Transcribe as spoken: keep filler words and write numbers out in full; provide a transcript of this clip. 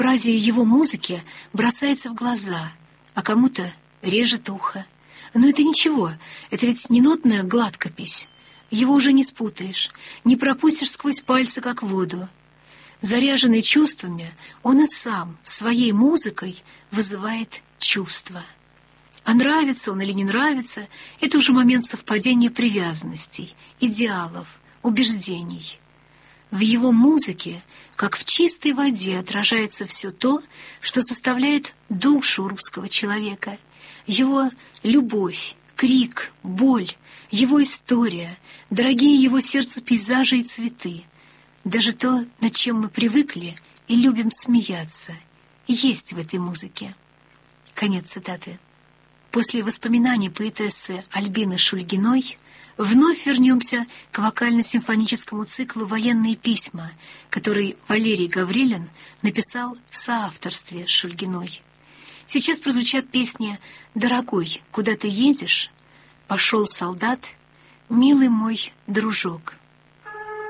Разнообразие его музыки бросается в глаза, а кому-то режет ухо. Но это ничего, это ведь не нотная гладкопись. Его уже не спутаешь, не пропустишь сквозь пальцы, как воду. Заряженный чувствами, он и сам своей музыкой вызывает чувства. А нравится он или не нравится, это уже момент совпадения привязанностей, идеалов, убеждений. В его музыке, как в чистой воде, отражается все то, что составляет душу русского человека. Его любовь, крик, боль, его история, дорогие его сердцу пейзажи и цветы. Даже то, над чем мы привыкли и любим смеяться, есть в этой музыке. Конец цитаты. После воспоминаний поэтессы Альбины Шульгиной вновь вернемся к вокально-симфоническому циклу «Военные письма», который Валерий Гаврилин написал в соавторстве с Шульгиной. Сейчас прозвучат песни «Дорогой, куда ты едешь?», «Пошел солдат?», «Милый мой дружок».